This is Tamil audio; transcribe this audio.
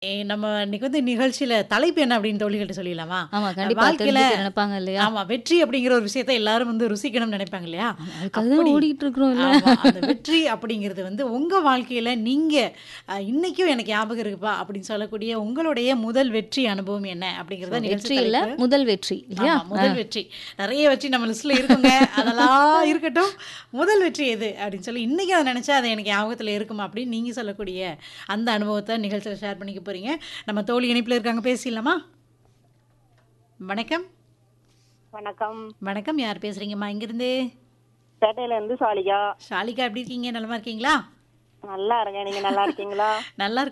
நம்ம இன்னைக்கு வந்து நிகழ்ச்சியில தலைப்பு என்ன அப்படின்னு தோழிகள்ட்ட சொல்லிடலாமா? ஆமா. கண்டிப்பா வாழ்க்கையில தெரிஞ்சுக்க நினைப்பாங்க இல்லையா? ஆமா. வெற்றி அப்படிங்கிற ஒரு விஷயத்த எல்லாரும் வந்து ருசிக்கணும்னு நினைப்பாங்க இல்லையா? ஆமா. அதுக்காக தான் அப்படி ஓடிக்கிட்டு இருக்கிறோம் இல்ல? ஆமா. அந்த வெற்றி அப்படிங்கிறது வந்து உங்க வாழ்க்கையில நீங்க இன்னைக்கும் எனக்கு ஞாபகம் இருக்குப்பா அப்படின்னு சொல்லக்கூடிய உங்களுடைய முதல் வெற்றி அனுபவம் என்ன? ஸோ அப்படிங்கிறத நிகழ்ச்சி வெற்றி இல்ல, தலைப்பு. முதல் வெற்றி இல்லையா? ஆமா. முதல் வெற்றி. நெறைய வெற்றி நம்ம லிஸ்ட்ல இருக்குங்க. அதெல்லாம் இருக்கட்டும். முதல் வெற்றி எது? அப்படின்னு சொல்லி இன்னைக்கு அத நெனச்சா அது எனக்கு ஞாபகத்துல இருக்குமா? அப்படின்னு நீங்க சொல்லக்கூடிய அந்த அனுபவத்த நிகழ்ச்சியில ஷேர் பண்ணிக்க போறீங்க. நம்ம தோழி இணைப்புல இருக்காங்க பேசிடலாமா? வணக்கம். வணக்கம். வணக்கம். யார் பேசுறீங்கம்மா? எங்கிருந்து? பேட்டையில இருந்து சாலிகா. ஷாலிகா எப்படி இருக்கீங்க? நலமா இருக்கீங்களா? நல்லா இருக்கேன். நீங்க நல்லா இருக்கீங்களா? நல்லா